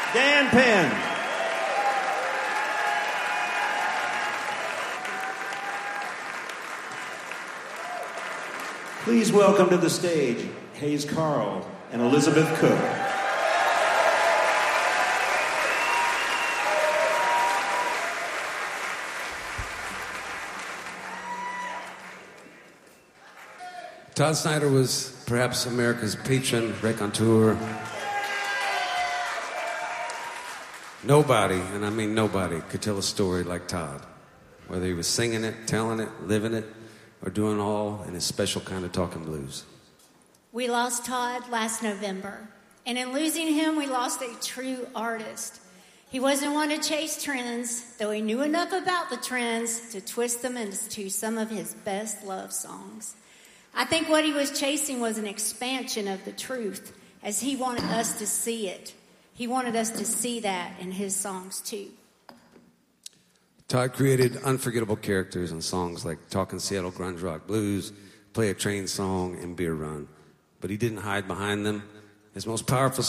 Dan Penn. Please welcome to the stage Hayes Carl and Elizabeth Cook. Todd Snider was perhaps America's patron raconteur. Nobody, and I mean nobody, could tell a story like Todd. Whether he was singing it, telling it, living it, or doing it all in his special kind of talking blues. We lost Todd last November, and in losing him, we lost a true artist. He wasn't one to chase trends, though he knew enough about the trends to twist them into some of his best love songs. I think what he was chasing was an expansion of the truth, as he wanted us to see it. He wanted us to see that in his songs, too. Todd created unforgettable characters in songs like Talkin' Seattle Grunge Rock Blues, Play a Train Song, and Beer Run. But he didn't hide behind them. His most powerful